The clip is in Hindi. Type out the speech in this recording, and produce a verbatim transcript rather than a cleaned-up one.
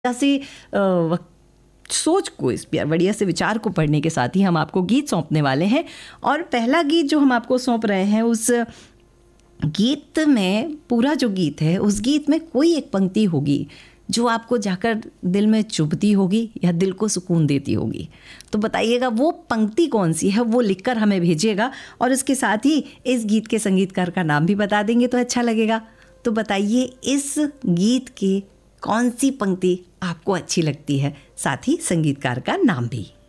ऐसी अ, सोच को, इस बढ़िया से विचार को पढ़ने के साथ ही हम आपको गीत सौंपने वाले हैं। और पहला गीत जो हम आपको सौंप रहे हैं, उस गीत में, पूरा जो गीत है उस गीत में कोई एक पंक्ति होगी जो आपको जाकर दिल में चुभती होगी या दिल को सुकून देती होगी। तो बताइएगा वो पंक्ति कौन सी है, वो लिखकर हमें भेजिएगा। और इसके साथ ही इस गीत के संगीतकार का नाम भी बता देंगे तो अच्छा लगेगा। तो बताइए इस गीत की कौन सी पंक्ति आपको अच्छी लगती है, साथ ही संगीतकार का नाम भी।